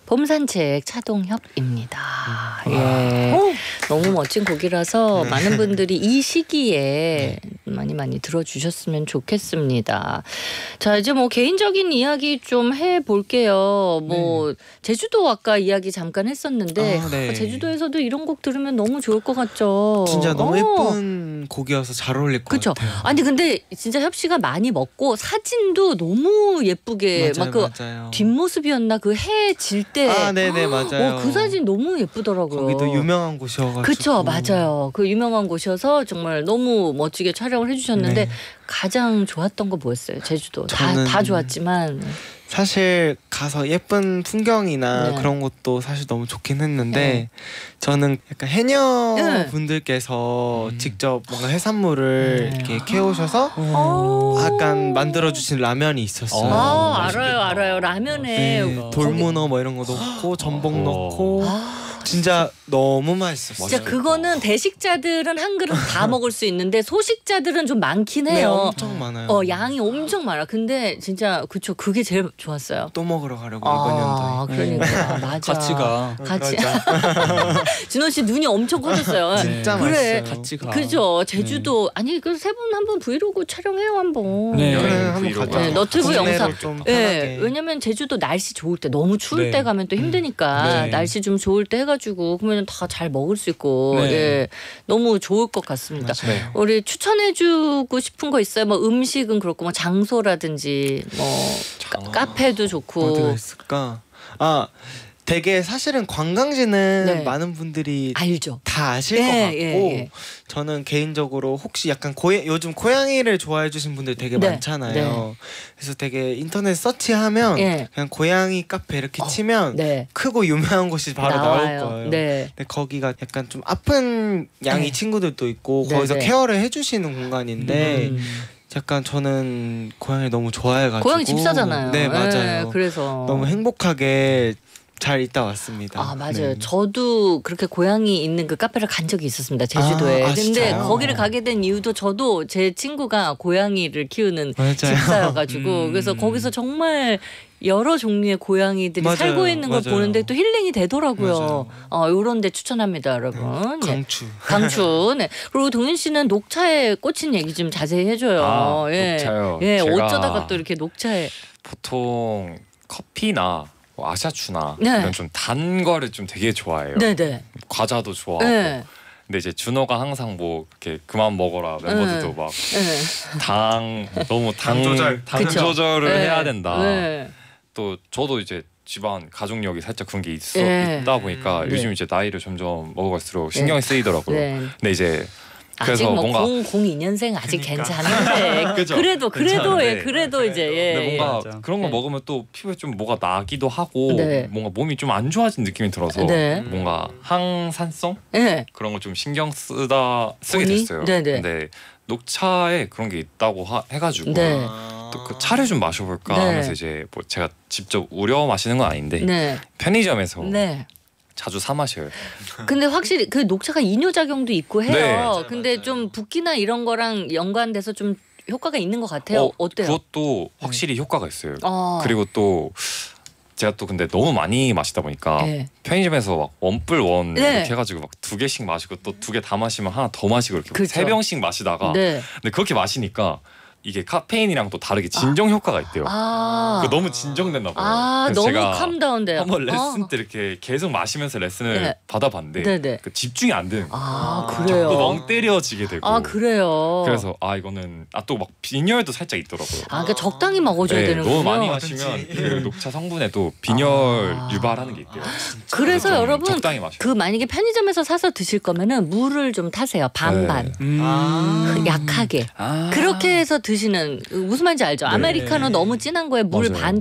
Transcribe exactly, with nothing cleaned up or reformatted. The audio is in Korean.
봄산책 차동혁입니다. 예. 오. 너무 멋진 곡이라서 많은 분들이 이 시기에 많이 많이 들어주셨으면 좋겠습니다. 자, 이제 뭐 개인적인 이야기 좀 해볼게요. 뭐 네. 제주도 아까 이야기 잠깐 했었는데 아, 네. 제주도에서도 이런 곡 들으면 너무 좋을 것 같죠. 진짜 너무 어. 예쁜 곡이어서 잘 어울릴 것 그쵸? 같아요. 아니 근데 진짜 협씨가 많이 먹고 사진도 너무 예쁘게 막 그 뒷모습이었나 그 해 질 때 아, 네네 맞아요. 어, 그 사진 너무 예쁘더라고요. 거기도 유명한 곳이어가지고. 그쵸, 맞아요. 그 유명한 곳이어서 정말 너무 멋지게 촬영을 해주셨는데 네. 가장 좋았던 거 뭐였어요? 제주도 다, 다 좋았지만 사실 가서 예쁜 풍경이나 네. 그런 것도 사실 너무 좋긴 했는데 네. 저는 약간 해녀 네. 분들께서 음. 직접 뭔가 해산물을 네. 이렇게 캐오셔서 오. 약간 만들어주신 라면이 있었어요. 아, 알아요, 알아요. 라면에 네. 돌문어 뭐 이런 거 넣고 전복 넣고 아. 진짜 너무 맛있었어요. 진짜 그거는 대식자들은 한 그릇 다 먹을 수 있는데 소식자들은 좀 많긴 해요. 네, 엄청 많아요. 어, 양이 엄청 많아. 근데 진짜 그쵸, 그게 제일 좋았어요. 또 먹으러 가려고 아, 이번 연도에. 그러니까 맞아. 같이 가. 같이. 준호 씨 눈이 엄청 커졌어요. 진짜 그래. 맛있어요. 같이 가. 그죠. 제주도 네. 아니 그 세 분 한번 브이로그 촬영해요 한번. 네, 그래, 한번 가자. 네, 너튜브 영상. 좀 네, 왜냐면 제주도 날씨 좋을 때 너무 추울 네. 때 가면 또 힘드니까 네. 날씨 좀 좋을 때 해가지고 그러면 다 잘 먹을 수 있고 네. 예, 너무 좋을 것 같습니다. 네. 우리 추천해주고 싶은 거 있어요? 뭐 음식은 그렇고 뭐 장소라든지 뭐 어, 카페도 좋고. 어디가 있을까? 아. 되게 사실은 관광지는 네. 많은 분들이 알죠. 다 아실 예, 것 같고 예, 예. 저는 개인적으로 혹시 약간 고야, 요즘 고양이를 좋아해 주신 분들 되게 네. 많잖아요. 네. 그래서 되게 인터넷 서치하면 예. 그냥 고양이 카페 이렇게 어, 치면 네. 크고 유명한 곳이 바로 나와요. 나올 거예요. 네. 근데 거기가 약간 좀 아픈 양이 네. 친구들도 있고 네, 거기서 네. 케어를 해주시는 공간인데 음. 약간 저는 고양이를 너무 좋아해가지고 고양이 집사잖아요. 네 맞아요. 네, 그래서 너무 행복하게 잘 있다 왔습니다. 아 맞아요. 네. 저도 그렇게 고양이 있는 그 카페를 간 적이 있었습니다. 제주도에. 아, 아, 근데 진짜요? 거기를 가게 된 이유도 저도 제 친구가 고양이를 키우는 맞아요. 집사여가지고 음. 그래서 거기서 정말 여러 종류의 고양이들이 맞아요. 살고 있는 걸 맞아요. 보는데 또 힐링이 되더라고요. 맞아요. 어, 요런데 추천합니다, 여러분. 네. 강추. 네. 강추. 네. 그리고 동윤 씨는 녹차에 꽂힌 얘기 좀 자세히 해줘요. 아, 예. 녹차요. 예. 제가 어쩌다가 또 이렇게 녹차에. 보통 커피나 뭐 아샤추나 네. 이런 좀 단 거를 좀 되게 좋아해요. 네네. 과자도 좋아하고. 네. 근데 이제 준호가 항상 뭐 이렇게 그만 먹어라 멤버들도 네. 막 네. 당 너무 당, 당 조절. 당 그쵸. 조절을 네. 해야 된다. 네. 또 저도 이제 집안 가족력이 살짝 그런 게 있어 네. 있다 보니까 네. 요즘 이제 나이를 점점 먹어갈수록 신경이 네. 쓰이더라고요. 네. 근데 이제 아직 그래서 뭐 뭔가 공, 공이 년생 아직 그러니까. 괜찮은데 그죠? 그래도 그래도 괜찮은데. 예 그래도 이제 예, 근데 예. 뭔가 맞아. 그런 거 네. 먹으면 또 피부에 좀 뭐가 나기도 하고 네. 뭔가 몸이 좀 안 좋아진 느낌이 들어서 네. 뭔가 항산성 예. 그런 거 좀 신경 쓰다 쓰게 본인? 됐어요. 네네. 근데 녹차에 그런 게 있다고 하, 해가지고 네. 또 그 차를 좀 마셔볼까 네. 하면서 이제 뭐 제가 직접 우려 마시는 건 아닌데 네. 편의점에서 네. 자주 사 마셔요. 근데 확실히 그 녹차가 이뇨 작용도 있고 해요. 네. 맞아요, 근데 맞아요. 좀 붓기나 이런 거랑 연관돼서 좀 효과가 있는 것 같아요. 어, 때요 그것도 확실히 효과가 있어요. 어. 그리고 또 제가 또 근데 너무 많이 마시다 보니까 네. 편의점에서 막 원뿔 원 네. 이렇게 해가지고 막 두 개씩 마시고 또 두 개 다 마시면 하나 더 마시고 이렇게 그쵸. 세 병씩 마시다가 네. 근데 그렇게 마시니까 이게 카페인이랑 또 다르게 진정 효과가 있대요. 아. 그 너무 진정됐나 봐요. 아 그래서 너무 제가 캄다운돼요. 한번 레슨 어. 때 이렇게 계속 마시면서 레슨을 네. 받아봤는데 네네. 그 집중이 안 되는 거예요. 아 아, 그래요. 또 멍 때려지게 되고. 아 그래요. 그래서 아 이거는 아 또 막 빈혈도 살짝 있더라고요. 아 그러니까 적당히 먹어줘야 네, 되는군요. 너무 많이 마시면 그 녹차 성분에도 빈혈 아. 유발하는 게 있대요. 그래서 좀 여러분 적당히 마셔요. 그 만약에 편의점에서 사서 드실 거면은 물을 좀 타세요. 반반. 네. 음. 그 약하게. 아. 그렇게 해서 드시는 무슨 말인지 알죠? 네. 아메리카노 너무 진한 거에 물 맞아요. 반